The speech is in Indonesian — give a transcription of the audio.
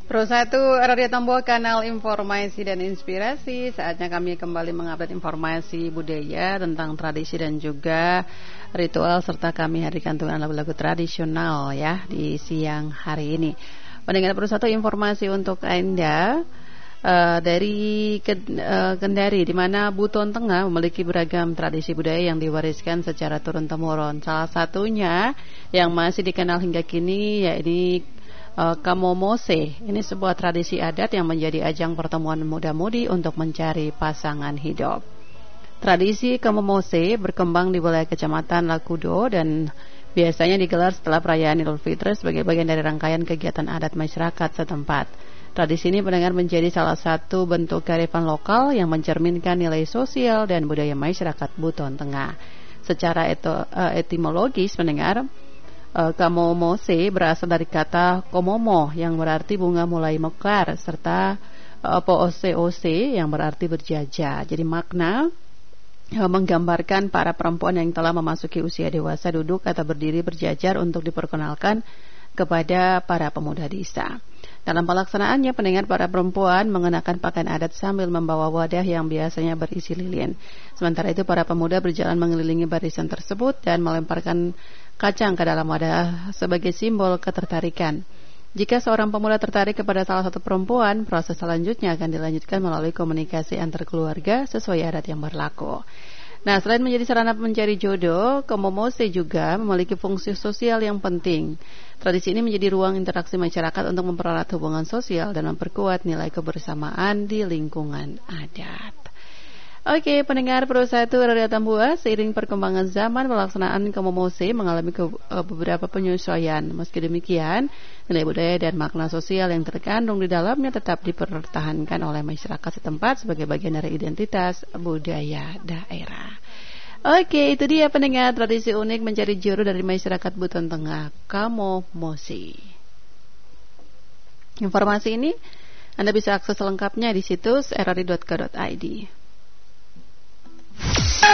Pro 1 Radio Tambua, kanal informasi dan inspirasi. Saatnya kami kembali mengupdate informasi budaya tentang tradisi dan juga ritual, serta kami hadirkan dengan lagu-lagu tradisional ya di siang hari ini. Pendengar Pro 1, informasi untuk Anda dari Kendari, di mana Buton Tengah memiliki beragam tradisi budaya yang diwariskan secara turun-temurun. Salah satunya yang masih dikenal hingga kini yaitu Kamomose. Ini sebuah tradisi adat yang menjadi ajang pertemuan muda-mudi untuk mencari pasangan hidup. Tradisi Kamomose berkembang di wilayah Kecamatan Lakudo dan biasanya digelar setelah perayaan Idul Fitri sebagai bagian dari rangkaian kegiatan adat masyarakat setempat. Tradisi ini pendengar menjadi salah satu bentuk kearifan lokal yang mencerminkan nilai sosial dan budaya masyarakat Buton Tengah. Secara etimologis, pendengar, Kamomose berasal dari kata komomo yang berarti bunga mulai mekar, serta poose-ose yang berarti berjajah. Jadi makna menggambarkan para perempuan yang telah memasuki usia dewasa duduk atau berdiri berjajar untuk diperkenalkan kepada para pemuda desa. Dalam pelaksanaannya, pendengar, para perempuan mengenakan pakaian adat sambil membawa wadah yang biasanya berisi lilin. Sementara itu, para pemuda berjalan mengelilingi barisan tersebut dan melemparkan kacang ke dalam wadah sebagai simbol ketertarikan. Jika seorang pemuda tertarik kepada salah satu perempuan, proses selanjutnya akan dilanjutkan melalui komunikasi antar keluarga sesuai adat yang berlaku. Nah, selain menjadi sarana mencari jodoh, Kamomose juga memiliki fungsi sosial yang penting. Tradisi ini menjadi ruang interaksi masyarakat untuk mempererat hubungan sosial dan memperkuat nilai kebersamaan di lingkungan adat. Oke, pendengar Pro 1 Radio Tambua, seiring perkembangan zaman, pelaksanaan Kamomose mengalami beberapa penyesuaian. Meski demikian, nilai budaya dan makna sosial yang terkandung di dalamnya tetap dipertahankan oleh masyarakat setempat sebagai bagian dari identitas budaya daerah. Oke, itu dia pendengar, tradisi unik mencari jodoh dari masyarakat Buton Tengah, Kamomose. Informasi ini Anda bisa akses lengkapnya di situs rri.co.id.